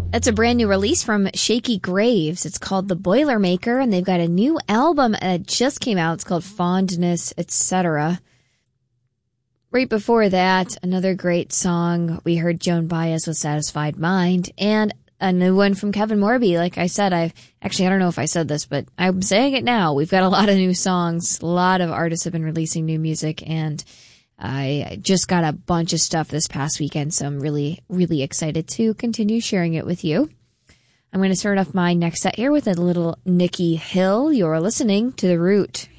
It's a brand new release from Shaky Graves. It's called The Boilermaker, and they've got a new album that just came out. It's called Fondness, etc. Right before that, another great song. We heard Joan Baez with Satisfied Mind, and a new one from Kevin Morby. Like I said, I don't know if I said this, but I'm saying it now. We've got a lot of new songs. A lot of artists have been releasing new music, and I just got a bunch of stuff this past weekend, so I'm really, really excited to continue sharing it with you. I'm going to start off my next set here with a little Nikki Hill. You're listening to The Root.